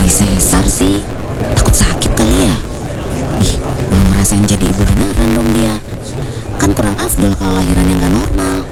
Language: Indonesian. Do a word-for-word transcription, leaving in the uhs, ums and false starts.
di sesar sih? Takut sakit kali ya? Ih, belum ngerasain jadi ibu beneran dong dia. Kan kurang afdol kalau lahiran yang gak normal.